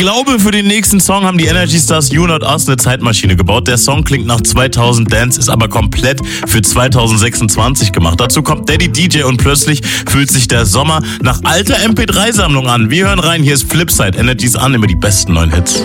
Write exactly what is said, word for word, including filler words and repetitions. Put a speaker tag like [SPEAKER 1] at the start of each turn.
[SPEAKER 1] glaube, für den nächsten Song haben die Energy Stars You Not Us eine Zeitmaschine gebaut. Der Song klingt nach zweitausend Dance, ist aber komplett für zweitausendsechsundzwanzig gemacht. Dazu kommt Daddy D J und plötzlich fühlt sich der Sommer nach alter M P drei Sammlung an. Wir hören rein, hier ist Flipside, Energies an, immer die besten neuen Hits.